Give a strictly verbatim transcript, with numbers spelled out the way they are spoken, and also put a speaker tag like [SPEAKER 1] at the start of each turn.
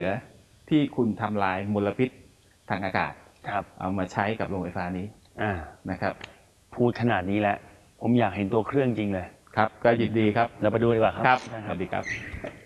[SPEAKER 1] ลือที่คุณทำลายมลพิษทางอากาศ
[SPEAKER 2] ครับ
[SPEAKER 1] เอามาใช้กับโรงไฟฟ้านี้นะครับ
[SPEAKER 2] พูดขนาดนี้แล้วผมอยากเห็นตัวเครื่องจริงเลย
[SPEAKER 1] ครับก็ยินดีครับ
[SPEAKER 2] เราไปดูดีกว่าครับ
[SPEAKER 1] ครับสวัสดีครับ